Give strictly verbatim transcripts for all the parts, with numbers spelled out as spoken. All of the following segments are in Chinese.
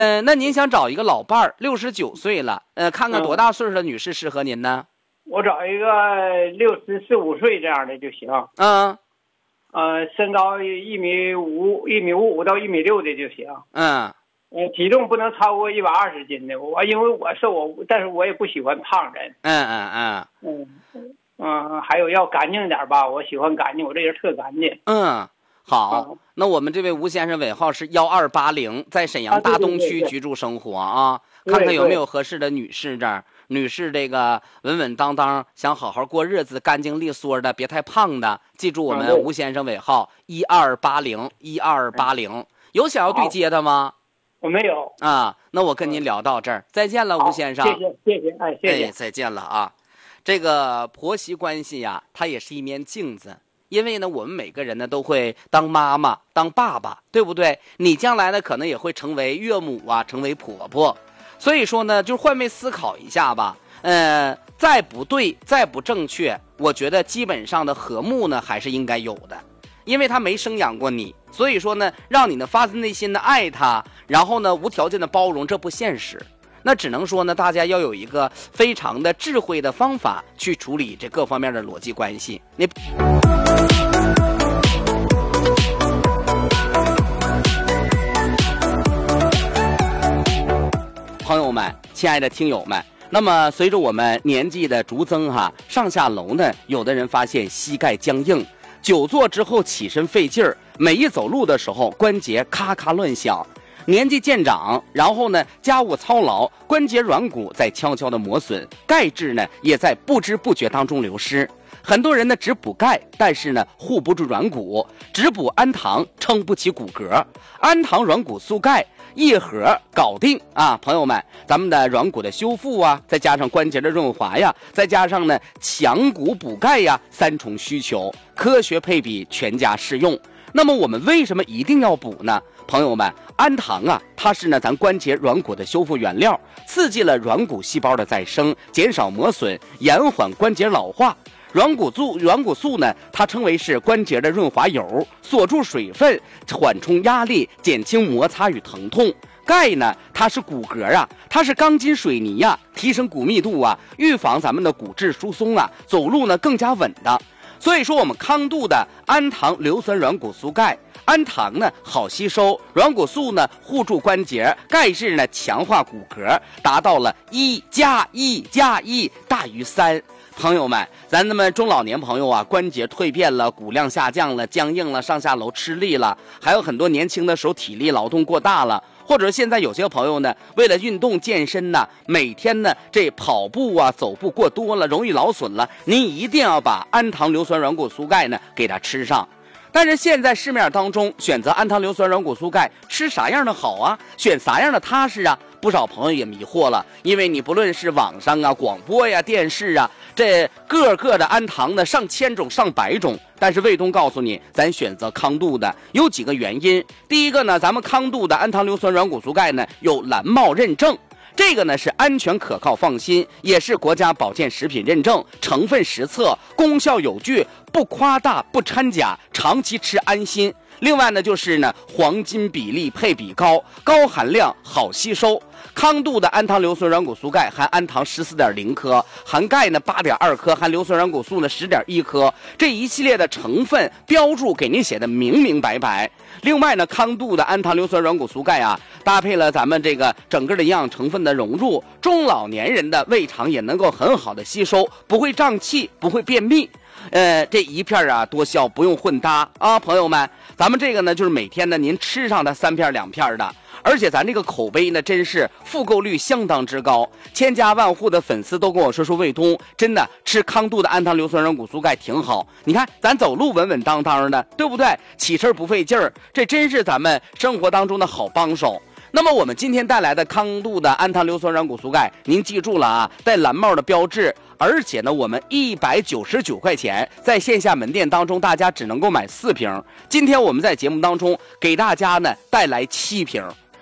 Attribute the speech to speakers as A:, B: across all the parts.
A: 嗯、呃，那您想找一个老伴儿，六十九岁了，呃，看看多大岁数的女士适合您呢？
B: 我找一个六十四五岁这样的就行。
A: 嗯。
B: 呃，身高一米五，一米五五到一米六的就行。
A: 嗯。
B: 呃，体重不能超过一百二十斤的。我因为我瘦，我但是我也不喜欢胖人。
A: 嗯嗯嗯。
B: 嗯嗯，还有要干净点吧，我喜欢干净，我这人特干净。
A: 嗯。好，
B: 啊、
A: 那我们这位吴先生尾号是幺二八零，在沈阳大东区居住生活啊，
B: 对对对对，
A: 看看有没有合适的女士这儿。女士这个稳稳当当，想好好过日子，干净利索的，别太胖的。记住我们吴先生尾号一二八零一二八零，有想要对接的吗？
B: 我没有
A: 啊，那我跟您聊到这儿，再见了，吴先生。
B: 谢谢谢谢，哎，谢谢，
A: 哎，再见了啊。这个婆媳关系呀，它也是一面镜子。因为呢，我们每个人呢都会当妈妈、当爸爸，对不对？你将来呢可能也会成为岳母啊，成为婆婆。所以说呢，就换位思考一下吧。呃，再不对，再不正确，我觉得基本上的和睦呢还是应该有的。因为他没生养过你，所以说呢，让你呢发自内心的爱他，然后呢无条件的包容，这不现实。那只能说呢，大家要有一个非常的智慧的方法去处理这各方面的逻辑关系。你。朋友们，亲爱的听友们，那么随着我们年纪的逐增哈，上下楼呢，有的人发现膝盖僵硬，久坐之后起身费劲儿，每一走路的时候关节咔咔乱响。年纪渐长，然后呢，家务操劳，关节软骨在悄悄的磨损，钙质呢也在不知不觉当中流失。很多人呢只补钙，但是呢护不住软骨，只补氨糖撑不起骨骼。氨糖软骨素钙一盒搞定啊！朋友们，咱们的软骨的修复啊，再加上关节的润滑呀，再加上呢强骨补钙呀，三重需求，科学配比，全家适用。那么我们为什么一定要补呢？朋友们，氨糖啊，它是呢咱关节软骨的修复原料，刺激了软骨细胞的再生，减少磨损，延缓关节老化。软骨素，软骨素呢，它称为是关节的润滑油，锁住水分，缓冲压力，减轻摩擦与疼痛。钙呢，它是骨骼啊，它是钢筋水泥呀、啊，提升骨密度啊，预防咱们的骨质疏松啊，走路呢更加稳当。所以说，我们康度的氨糖硫酸软骨素钙，氨糖呢好吸收，软骨素呢护住关节，钙质呢强化骨骼，达到了一加一加一大于三。朋友们，咱那么中老年朋友啊，关节蜕变了，骨量下降了，僵硬了，上下楼吃力了，还有很多年轻的时候体力劳动过大了。或者现在有些朋友呢，为了运动健身呢，每天呢这跑步啊走步过多了，容易劳损了，您一定要把氨糖硫酸软骨素钙呢给它吃上。但是现在市面当中选择氨糖硫酸软骨素钙吃啥样的好啊，选啥样的踏实啊，不少朋友也迷惑了。因为你不论是网上啊、广播呀、电视啊，这个个的氨糖呢上千种上百种，但是卫东告诉你，咱选择康度的有几个原因。第一个呢，咱们康度的氨糖硫酸软骨素钙呢有蓝帽认证，这个呢是安全可靠放心，也是国家保健食品认证，成分实测，功效有据，不夸大不掺假，长期吃安心。另外呢就是呢黄金比例配比高，高含量好吸收。康度的氨糖硫酸软骨素钙含氨糖 十四点零 克，含钙呢 八点二 克，含硫酸软骨素呢 十点一 克，这一系列的成分标注给您写的明明白白。另外呢，康度的氨糖硫酸软骨素钙啊，搭配了咱们这个整个的营养成分的融入，中老年人的胃肠也能够很好的吸收，不会胀气，不会便秘。呃，这一片啊多效，不用混搭啊，朋友们，咱们这个呢就是每天呢您吃上它三片两片的。而且咱这个口碑呢，真是复购率相当之高，千家万户的粉丝都跟我说说卫东真的吃康度的氨糖硫酸软骨素钙挺好。你看咱走路稳稳当当的，对不对？起身不费劲儿，这真是咱们生活当中的好帮手。那么我们今天带来的康度的氨糖硫酸软骨素钙，您记住了啊，带蓝帽的标志，而且呢，我们一百九十九块钱在线下门店当中，大家只能够买四瓶。今天我们在节目当中给大家呢带来七瓶。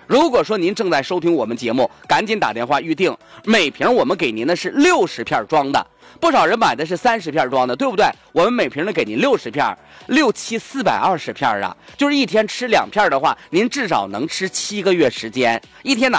A: 如果说您正在收听我们节目，赶紧打电话预定，每瓶我们给您的是六十片装的，不少人买的是三十片装的，对不对？我们每瓶呢给您六十片，六七四百二十片啊，就是一天吃两片的话，您至少能吃七个月时间，一天哪